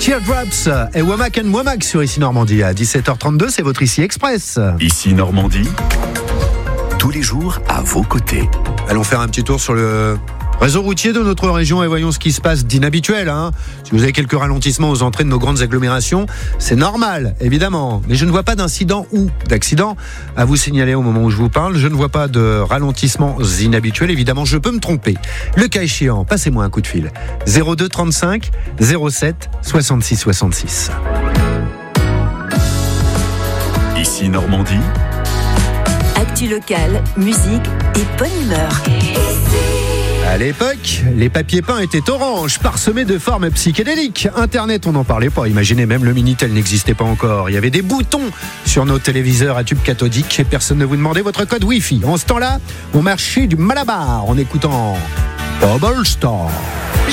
Teardrops et Womack and Womack sur Ici Normandie à 17h32, c'est votre Ici Express. Ici Normandie, tous les jours à vos côtés. Allons faire un petit tour sur le réseau routier de notre région et voyons ce qui se passe d'inhabituel. Si vous avez quelques ralentissements aux entrées de nos grandes agglomérations, c'est normal, évidemment. Mais je ne vois pas d'incident ou d'accident à vous signaler au moment où je vous parle. Je ne vois pas de ralentissements inhabituels. Évidemment, je peux me tromper. Le cas échéant, passez-moi un coup de fil. 02 35 07 66 66. Ici Normandie, actu locale, musique et bonne humeur. À l'époque, les papiers peints étaient orange, parsemés de formes psychédéliques. Internet, on n'en parlait pas. Imaginez, même le Minitel n'existait pas encore. Il y avait des boutons sur nos téléviseurs à tube cathodique et personne ne vous demandait votre code Wi-Fi. En ce temps-là, on marchait du Malabar en écoutant Bubble Star.